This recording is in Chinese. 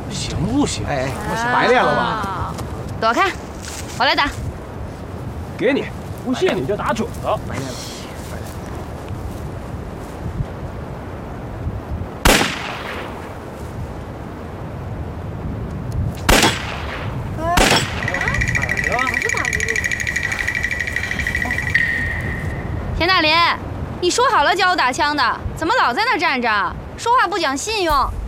行不行？哎，我是白练了吧？ 躲开，我来打。 给你，不信你就打准了。白练了。 田大林，你说好了教我打枪的，怎么老在那站着？说话不讲信用。